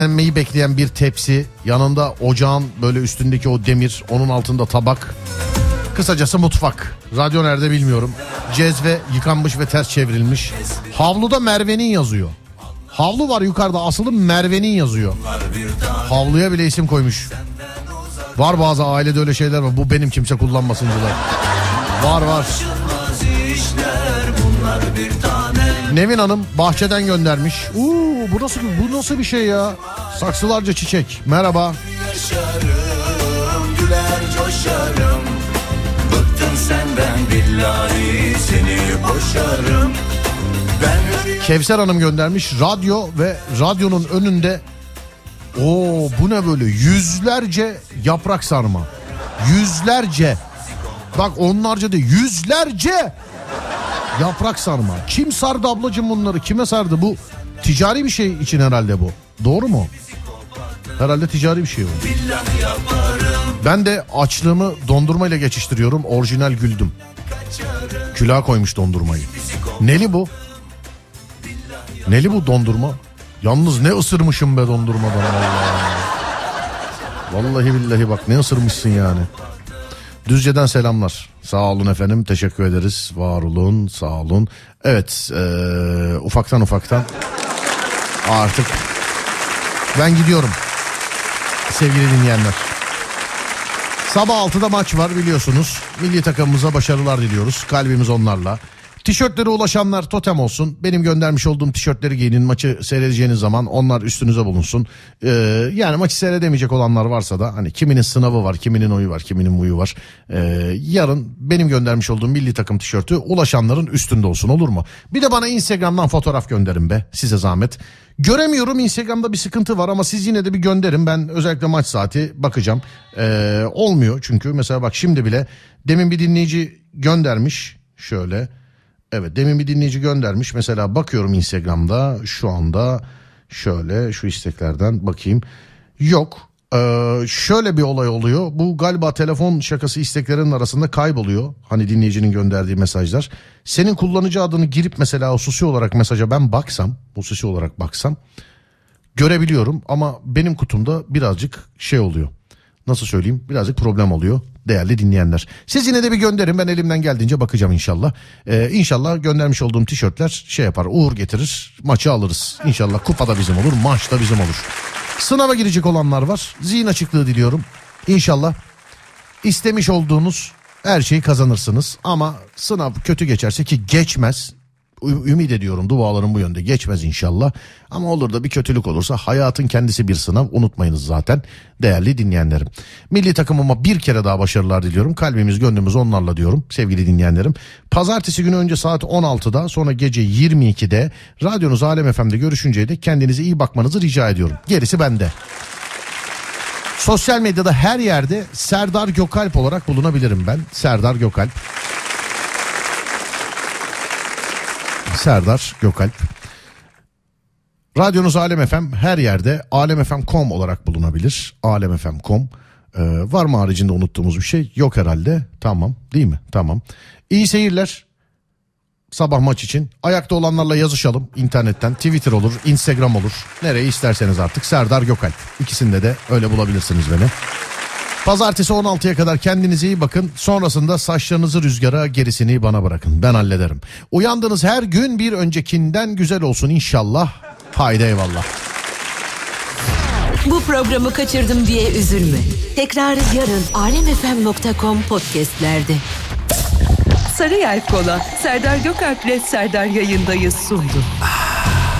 Emmeyi bekleyen bir tepsi, yanında ocağın böyle üstündeki o demir, onun altında tabak. Kısacası mutfak. Radyo nerede bilmiyorum. Cezve yıkanmış ve ters çevrilmiş. Havluda Merve'nin yazıyor. Havlu var yukarıda, asılı Merve'nin yazıyor. Havluya bile isim koymuş. Var bazı ailede öyle şeyler var. Bu benim, kimse kullanmasıncılar. Var. Nevin Hanım bahçeden göndermiş. Bu nasıl bir şey ya? Saksılarca çiçek. Merhaba. Yaşarım, güler coşarım. Bıktım senden billahi, seni boşarım. Kevser Hanım göndermiş. Radyo ve radyonun önünde bu ne böyle? Yüzlerce yaprak sarma. Yüzlerce. Bak onlarca değil, yüzlerce yaprak sarma. Kim sardı ablacığım bunları? Kime sardı? Bu ticari bir şey için herhalde bu. Doğru mu? Herhalde ticari bir şey bu. Ben de açlığımı dondurmayla geçiştiriyorum. Orijinal güldüm. Külaha koymuş dondurmayı. Neli bu? Neli bu dondurma? Yalnız ne ısırmışım be dondurmadan. Vallahi billahi bak ne ısırmışsın yani. Düzce'den selamlar. Sağ olun efendim, teşekkür ederiz. Var olun, sağ olun. Evet, ufaktan artık ben gidiyorum sevgili dinleyenler. Sabah 6'da maç var biliyorsunuz. Milli takımımıza başarılar diliyoruz. Kalbimiz onlarla. Tişörtlere ulaşanlar totem olsun. Benim göndermiş olduğum tişörtleri giyinin, maçı seyredeceğiniz zaman onlar üstünüze bulunsun. Yani maçı seyredemeyecek olanlar varsa da hani kiminin sınavı var, kiminin oyu var, kiminin muyu var. Yarın benim göndermiş olduğum milli takım tişörtü ulaşanların üstünde olsun, olur mu? Bir de bana Instagram'dan fotoğraf gönderin be, size zahmet. Göremiyorum, Instagram'da bir sıkıntı var ama siz yine de bir gönderin. Ben özellikle maç saati bakacağım. Olmuyor çünkü mesela bak şimdi bile demin bir dinleyici göndermiş şöyle. Evet, demin bir dinleyici göndermiş. Mesela bakıyorum Instagram'da şu anda, şöyle şu isteklerden bakayım. Yok. Şöyle bir olay oluyor. Bu galiba telefon şakası isteklerinin arasında kayboluyor. Hani dinleyicinin gönderdiği mesajlar. Senin kullanıcı adını girip mesela hususi olarak mesaja ben baksam görebiliyorum. Ama benim kutumda birazcık şey oluyor. Nasıl söyleyeyim? Birazcık problem oluyor değerli dinleyenler. Siz yine de bir gönderin, ben elimden geldiğince bakacağım inşallah. İnşallah göndermiş olduğum tişörtler şey yapar, uğur getirir, maçı alırız. İnşallah kupa da bizim olur, maç da bizim olur. Sınava girecek olanlar var, zihin açıklığı diliyorum. İnşallah istemiş olduğunuz her şeyi kazanırsınız. Ama sınav kötü geçerse, ki geçmez. Ümit ediyorum, dualarım bu yönde, geçmez inşallah. Ama olur da bir kötülük olursa hayatın kendisi bir sınav, unutmayınız zaten değerli dinleyenlerim. Milli takımıma bir kere daha başarılar diliyorum. Kalbimiz gönlümüz onlarla diyorum sevgili dinleyenlerim. Pazartesi günü önce saat 16'da, sonra gece 22'de radyonuz Alem FM'de görüşünceye dek kendinize iyi bakmanızı rica ediyorum. Gerisi bende. Sosyal medyada her yerde Serdar Gökalp olarak bulunabilirim ben. Serdar Gökalp. Serdar Gökalp. Radyonuz Alem FM her yerde alemfm.com olarak bulunabilir. Alemfm.com. Var mı haricinde unuttuğumuz bir şey? Yok herhalde. Tamam değil mi? Tamam. İyi seyirler. Sabah maç için. Ayakta olanlarla yazışalım internetten. Twitter olur, Instagram olur. Nereye isterseniz artık. Serdar Gökalp. İkisinde de öyle bulabilirsiniz beni. Pazartesi 16'ya kadar kendinize iyi bakın. Sonrasında saçlarınızı rüzgara, gerisini bana bırakın. Ben hallederim. Uyandığınız her gün bir öncekinden güzel olsun inşallah. Haydi eyvallah. Bu programı kaçırdım diye üzülme. Tekrar yarın alemfm.com podcastlerde. Sarıyer Kola, Serdar Gökalp'le Serdar yayındayız sundu.